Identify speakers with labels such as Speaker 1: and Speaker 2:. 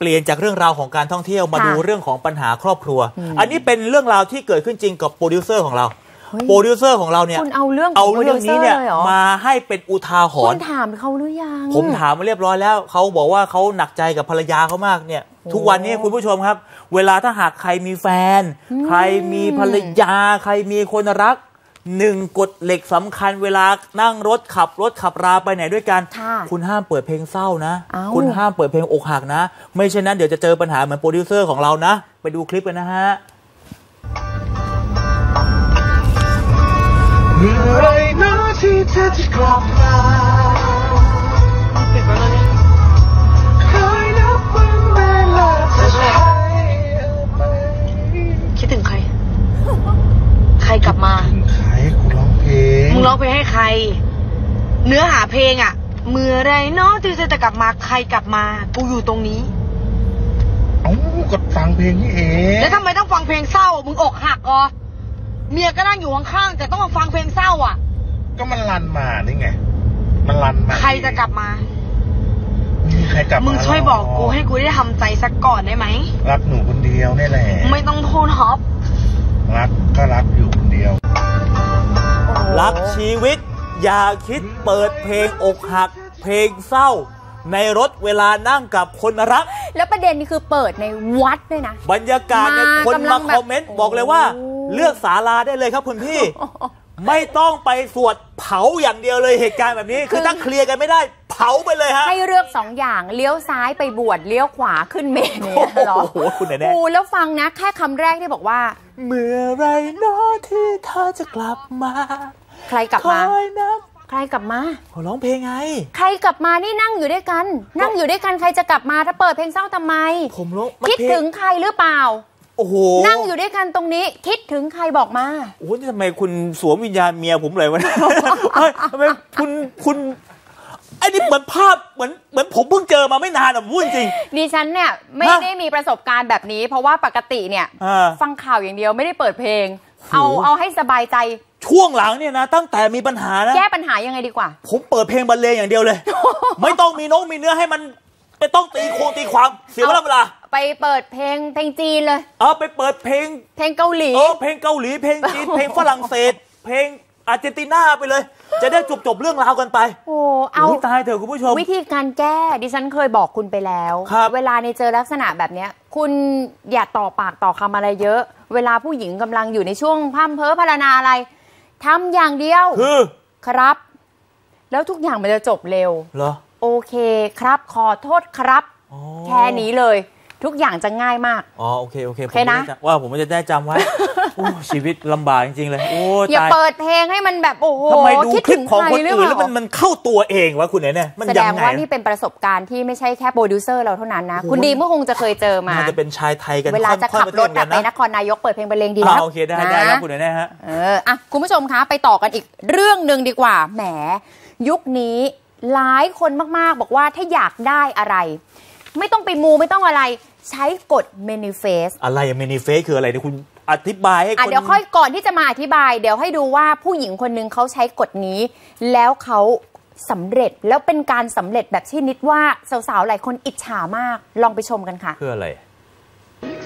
Speaker 1: ปลี่ยนจากเรื่องราวของการท่องเที่ยวมาดูเรื่องของปัญหาครอบครัวอันนี้เป็นเรื่องราวที่เกิดขึ้นจริงกับโปรดิวเซอร์ของเราโปรดิวเซอร์ของเราเนี่ย
Speaker 2: คุณเอาเรื่อง
Speaker 1: นี้เนี่ยมาให้เป็นอุทาหรณ์
Speaker 2: คุณถามเขาหรือยัง
Speaker 1: ผมถามมาเรียบร้อยแล้วเขาบอกว่าเขาหนักใจกับภรรยาเขามากเนี่ยทุกวันนี้คุณผู้ชมครับเวลาถ้าหากใครมีแฟนใครมีภรรยาใครมีคนรัก1 กฎเหล็กสำคัญเวลานั่งรถขับราไปไหนด้วยกันคุณห้ามเปิดเพลงเศร้านะคุณห้ามเปิดเพลงอกหักนะไม่เช่นนั้นเดี๋ยวจะเจอปัญหาเหมือนโปรดิวเซอร์ของเรานะไปดูคลิปกันนะฮะ
Speaker 3: เมื่อไรนะที่เธอจะกลับมาคอยนับวันเวลาจะหายไป
Speaker 4: คิดถึงใครใครกลับมา
Speaker 3: ใครกูร้องเพลง
Speaker 4: มึงร้องเพลงให้ใครเนื้อหาเพลงอ่ะเมื่อไรเนาะที่เธอจะกลับมาใครกลับมากูอยู่ตรงนี้
Speaker 3: เอ้ากดฟังเพลงนี่เอง
Speaker 4: แล้วทำไมต้องฟังเพลงเศร้ามึงอกหักอ๋อเมียก็นั่งอยู่ข้างๆแต่ต้องมาฟังเพลงเศร้าอ่ะ
Speaker 3: ก็มันรันมานี่ไงมันรันมา
Speaker 4: ใครจะกลับมา
Speaker 3: มีใครกลับมา
Speaker 4: มึงช่วยบอกกูให้กูได้ทำใจสักก่อนได้ไหม
Speaker 3: รักหนูคนเดียวนี่แหละ
Speaker 4: ไม่ต้องโทษฮอป
Speaker 3: รักก็รักอยู่คนเดียว
Speaker 1: รักชีวิตอย่าคิดเปิดเพลงอกหักเพลงเศร้าในรถเวลานั่งกับคนรัก
Speaker 2: แล้วประเด็นนี้คือเปิดในวัดด้วยนะ
Speaker 1: บรรยากาศเนี่ยคนมาคอมเมนต์บอกเลยว่าเลือกศาลาได้เลยครับคุณพี่ไม่ต้องไปสวดเผาอย่างเดียวเลยเหตุการณ์แบบนี้คือถ้าเคลียร์กันไม่ได้เผาไปเลยฮะ
Speaker 2: ให้เลือก2 อย่างเลี้ยวซ้ายไปบวชเลี้ยวขวาขึ้นเมรุเนี่ยหรอ
Speaker 1: โอ้โหคุณแน่
Speaker 2: ๆแล้วฟังนะแค่คำแรกที่บอกว่า
Speaker 1: เมื่อไรน้อที่เธอจะกลับมา
Speaker 2: ใครกลับมาใครกลับมา
Speaker 1: ร้องเพลงไง
Speaker 2: ใครกลับมานี่นั่งอยู่ด้วยกันใครจะกลับมาถ้าเปิดเพลงเศร้าทำไม
Speaker 1: ผมร้อง
Speaker 2: คิดถึงใครหรือเปล่า
Speaker 1: โอ้โห
Speaker 2: นั่งอยู่ด้วยกันตรงนี้คิดถึงใครบอกมา
Speaker 1: โอ้โหนี่ทำไมคุณสวมวิญญาณเมียผมเลยวะทำไมคุณไอ้นี่เหมือนภาพเหมือนผมเพิ่งเจอมาไม่นานอ่ะพูดจริง
Speaker 2: ดิฉันเนี่ยไม่ได้มีประสบการณ์แบบนี้เพราะว่าปกติเนี่ยฟังข่าวอย่างเดียวไม่ได้เปิดเพลงเอาให้สบายใจ
Speaker 1: ช่วงหลังเนี่ยนะตั้งแต่มีปัญหานะ
Speaker 2: แก้ปัญหายังไงดีกว่า
Speaker 1: ผมเปิดเพลงบรรเลงอย่างเดียวเลย ไม่ต้องมีมีเนื้อให้มันไม่ต้องตีความเสียเวลา
Speaker 2: ไปเปิดเพลงจีนเลย
Speaker 1: ไปเปิดเพลง
Speaker 2: เกาหลี
Speaker 1: เพลงเกาหลีเพลงจีนเพลงฝรั่งเศสเพลงอาร์เจนตินาไปเลยจะได้จบเรื่องราวกันไปเอาตายเถอะคุณผู้ชม
Speaker 2: วิธีการแก้ดิฉันเคยบอกคุณไปแล้วเวลาในเจอลักษณะแบบนี้คุณอย่าต่อปากต่อคำอะไรเยอะเวลาผู้หญิงกำลังอยู่ในช่วงพร่ำเพ้อพรรณนาอะไรทำอย่างเดียวครับแล้วทุกอย่างมันจะจบเร็ว
Speaker 1: เหรอ
Speaker 2: โอเคครับขอโทษครับแค่นี้เลยทุกอย่างจะง่ายมาก
Speaker 1: โอเคผมนะว่าผมจะได้จำไว้ชีวิตลำบากจริงๆเลย
Speaker 2: อย่าเปิดเพลงให้มันแบบโอ้โห
Speaker 1: ทำไมดูคลิปของคนอื่นแล้วมันเข้าตัวเองวะคุณเนี่ยมัน
Speaker 2: แสดงว่านี่เป็นประสบการณ์ที่ไม่ใช่แค่โปรดิวเซอร์เราเท่านั้นนะคุณดีเมื่อคงจะเคยเจอมา
Speaker 1: จะเป็นชายไทยกัน
Speaker 2: เวลาจะขับรถไปนครนายกเปิดเพลงบรรเลงดี
Speaker 1: แล้วโอเคได้ครับคุณเนี่ยฮะ
Speaker 2: คุณผู้ชมคะไปต่อกันอีกเรื่องนึงดีกว่าแหมยุคนี้หลายคนมากๆบอกว่าถ้าอยากได้อะไรไม่ต้องไปมูไม่ต้องอะไรใช้กฎ manifest
Speaker 1: อะไร manifest คืออะไรเนี่ยคุณอธิบายให้
Speaker 2: เดี๋ยวค่อยก่อนที่จะมาอธิบายเดี๋ยวให้ดูว่าผู้หญิงคนนึงเขาใช้กฎนี้แล้วเขาสำเร็จแล้วเป็นการสำเร็จแบบที่นิดว่าสาวๆหลายคนอิจฉามากลองไปชมกันค่ะ
Speaker 1: คืออะไร